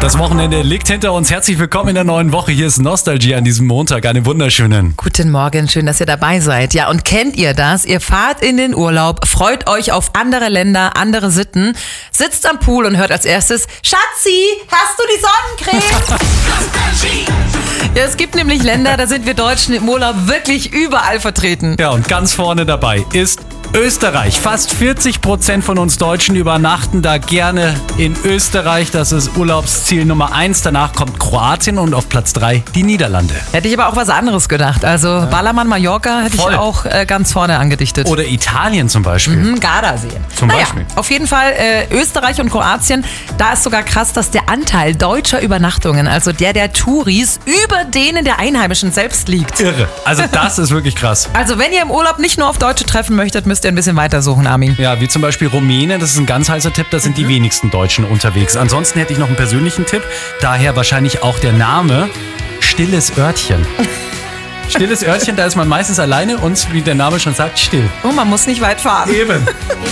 Das Wochenende liegt hinter uns. Herzlich willkommen in der neuen Woche. Hier ist Nostalgie an diesem Montag. Einen wunderschönen. Guten Morgen, schön, dass ihr dabei seid. Ja, und kennt ihr das? Ihr fahrt in den Urlaub, freut euch auf andere Länder, andere Sitten, sitzt am Pool und hört als erstes: Schatzi, hast du die Sonnencreme? Ja, es gibt nämlich Länder, da sind wir Deutschen im Urlaub wirklich überall vertreten. Ja, und ganz vorne dabei ist Österreich. Fast 40% von uns Deutschen übernachten da gerne in Österreich. Das ist Urlaubsziel Nummer 1. Danach kommt Kroatien und auf Platz 3 die Niederlande. Hätte ich aber auch was anderes gedacht. Also Ballermann Mallorca hätte ich auch ganz vorne angedichtet. Oder Italien zum Beispiel. Gardasee. Zum Beispiel. Auf jeden Fall Österreich und Kroatien. Da ist sogar krass, dass der Anteil deutscher Übernachtungen, also der Touris, über denen der Einheimischen selbst liegt. Irre. Also das ist wirklich krass. Also wenn ihr im Urlaub nicht nur auf Deutsche treffen möchtet, müsst ihr ein bisschen weitersuchen, Armin. Ja, wie zum Beispiel Rumänien, das ist ein ganz heißer Tipp, da sind die wenigsten Deutschen unterwegs. Ansonsten hätte ich noch einen persönlichen Tipp, daher wahrscheinlich auch der Name Stilles Örtchen. Stilles Örtchen, da ist man meistens alleine und wie der Name schon sagt, still. Und man muss nicht weit fahren. Eben.